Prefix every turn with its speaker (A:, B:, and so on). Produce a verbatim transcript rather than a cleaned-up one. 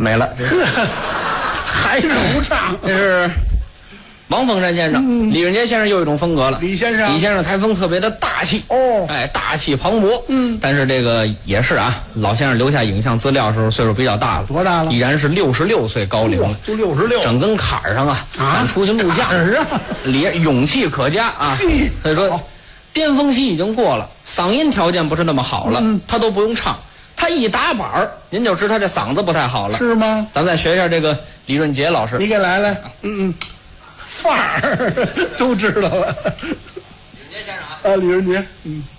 A: 没了。
B: 呵，还是不唱。
A: 这是王凤山先生，嗯、李润杰先生又一种风格了。
B: 李先生，
A: 李先生台风特别的大气
B: 哦，
A: 哎，大气磅礴。
B: 嗯，
A: 但是这个也是啊，老先生留下影像资料的时候岁数比较大了，
B: 多大了？
A: 已然是六十六岁高龄了，
B: 都六十六，
A: 整根坎儿上啊，
B: 啊，
A: 出去录像
B: 啊，
A: 里勇气可嘉啊。所以说，巅峰期已经过了，嗓音条件不是那么好了，
B: 嗯、
A: 他都不用唱，他一打板儿，您就知他这嗓子不太好了，
B: 是吗？
A: 咱再学一下这个李润杰老师，
B: 你给来来，嗯嗯。范儿都知道了，
A: 李润杰先生啊，
B: 啊，李润杰，嗯。